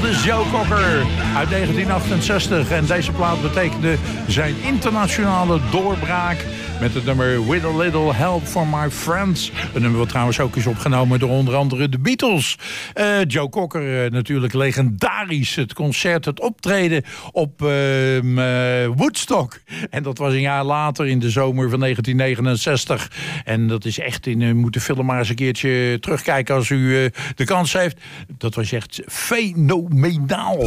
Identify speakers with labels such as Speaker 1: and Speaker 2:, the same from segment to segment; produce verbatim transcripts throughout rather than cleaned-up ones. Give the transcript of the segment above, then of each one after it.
Speaker 1: Dat is Joe Cocker uit negentien achtenzestig. En deze plaat betekende zijn internationale doorbraak met het nummer With a Little Help from My Friends. Een nummer wat trouwens ook is opgenomen door onder andere de Beatles. Uh, Joe Cocker, uh, natuurlijk legendarisch. Het concert, het optreden op uh, uh, Woodstock. En dat was een jaar later in de zomer van negentien negenenzestig. En dat is echt in... Uh, moet de film maar eens een keertje terugkijken als u uh, de kans heeft. Dat was echt fenomenaal.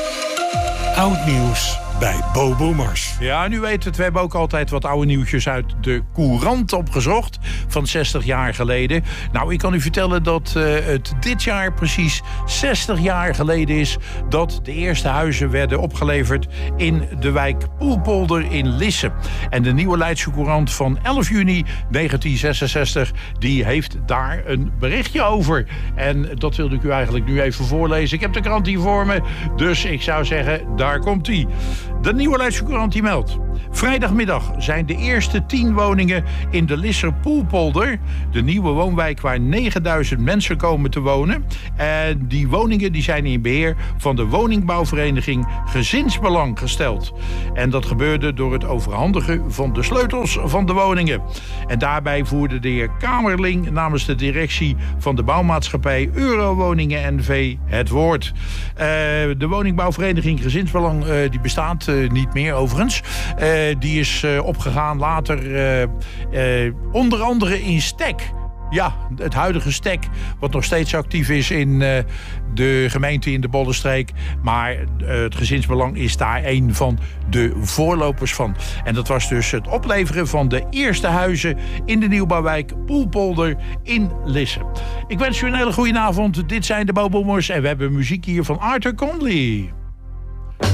Speaker 2: Oud nieuws bij Bobo Mars.
Speaker 1: Ja, nu weet het. We hebben ook altijd wat oude nieuwtjes uit de courant opgezocht. Van zestig jaar geleden. Nou, ik kan u vertellen dat uh, het dit jaar precies zestig jaar geleden is dat de eerste huizen werden opgeleverd in de wijk Poelpolder in Lisse. En de Nieuwe Leidse Courant van elf juni negentien zesenzestig... die heeft daar een berichtje over. En dat wilde ik u eigenlijk nu even voorlezen. Ik heb de krant hier voor me, dus ik zou zeggen, daar komt-ie. De Nieuwe Leidse Courant die meldt: vrijdagmiddag zijn de eerste tien woningen in de Lisser Poelpolder, de nieuwe woonwijk waar negenduizend mensen komen te wonen. En die woningen die zijn in beheer van de woningbouwvereniging Gezinsbelang gesteld. En dat gebeurde door het overhandigen van de sleutels van de woningen. En daarbij voerde de heer Kamerling namens de directie van de bouwmaatschappij Eurowoningen N V het woord. Uh, de woningbouwvereniging Gezinsbelang uh, die bestaat uh, niet meer overigens. Uh, die is uh, opgegaan later uh, uh, onder andere in Stek. Ja, het huidige Stek, wat nog steeds actief is in uh, de gemeente in de Bollenstreek. Maar uh, het Gezinsbelang is daar een van de voorlopers van. En dat was dus het opleveren van de eerste huizen in de nieuwbouwwijk Poelpolder in Lisse. Ik wens u een hele goede avond. Dit zijn de Bobo Mars en we hebben muziek hier van Arthur Conley.